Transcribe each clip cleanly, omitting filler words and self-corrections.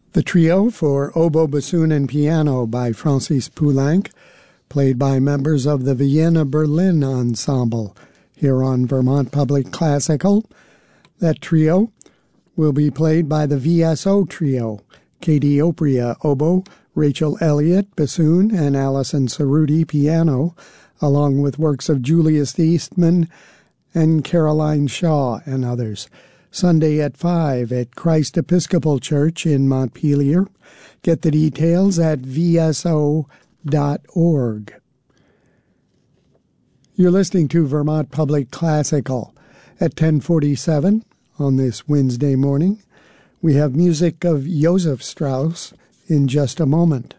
The trio for oboe, bassoon, and piano by Francis Poulenc, played by members of the Vienna Berlin Ensemble here on Vermont Public Classical. That trio will be played by the VSO Trio, Katie Opria oboe, Rachel Elliott bassoon, and Alison Cerruti piano, along with works of Julius Eastman and Caroline Shaw and others. Sunday at 5 at Christ Episcopal Church in Montpelier. Get the details at vso.org. You're listening to Vermont Public Classical. At 10:47 on this Wednesday morning, we have music of Joseph Strauss in just a moment.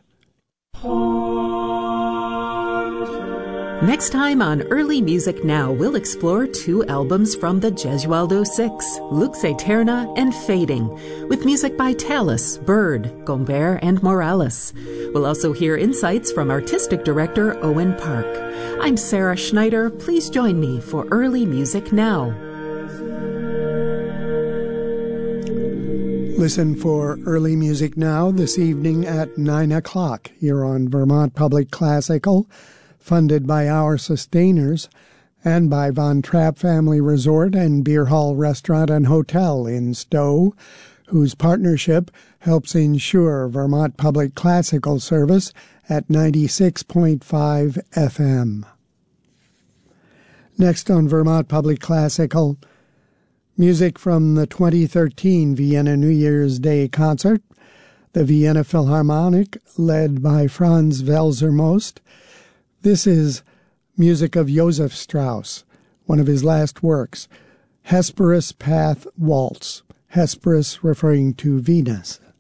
Next time on Early Music Now, we'll explore two albums from the Gesualdo Six, Lux Aeterna and Fading, with music by Tallis, Bird, Gombert, and Morales. We'll also hear insights from artistic director Owen Park. I'm Sarah Schneider. Please join me for Early Music Now. Listen for Early Music Now this evening at 9 o'clock here on Vermont Public Classical, funded by our sustainers and by Von Trapp Family Resort and Beer Hall Restaurant and Hotel in Stowe, whose partnership helps ensure Vermont Public Classical service at 96.5 FM. Next on Vermont Public Classical, music from the 2013 Vienna New Year's Day concert, the Vienna Philharmonic, led by Franz Welser-Most. This is music of Joseph Strauss, one of his last works, Hesperus Path Waltz, Hesperus referring to Venus.